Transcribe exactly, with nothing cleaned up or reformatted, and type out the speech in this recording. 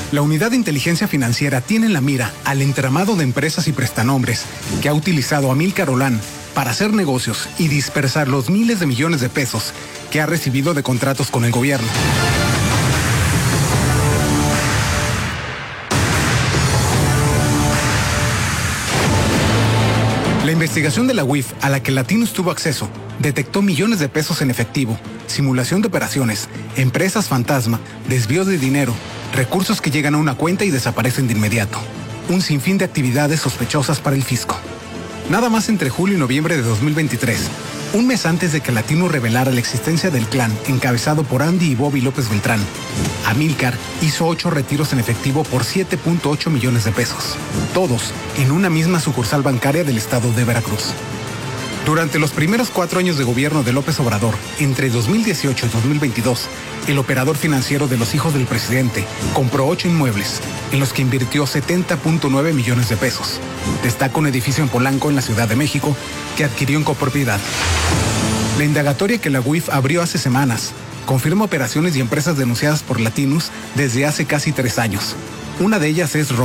La Unidad de Inteligencia Financiera tiene en la mira al entramado de empresas y prestanombres que ha utilizado Amílcar Olán para hacer negocios y dispersar los miles de millones de pesos que ha recibido de contratos con el gobierno. La investigación de la U I F a la que Latinos tuvo acceso detectó millones de pesos en efectivo, simulación de operaciones, empresas fantasma, desvíos de dinero, recursos que llegan a una cuenta y desaparecen de inmediato. Un sinfín de actividades sospechosas para el fisco. Nada más entre julio y noviembre de dos mil veintitrés, un mes antes de que Latino revelara la existencia del clan encabezado por Andy y Bobby López Beltrán, Amílcar hizo ocho retiros en efectivo por siete punto ocho millones de pesos, todos en una misma sucursal bancaria del estado de Veracruz. Durante los primeros cuatro años de gobierno de López Obrador, entre dos mil dieciocho y dos mil veintidós, el operador financiero de los hijos del presidente compró ocho inmuebles, en los que invirtió setenta punto nueve millones de pesos. Destaca un edificio en Polanco, en la Ciudad de México, que adquirió en copropiedad. La indagatoria que la U I F abrió hace semanas confirma operaciones y empresas denunciadas por Latinos desde hace casi tres años. Una de ellas es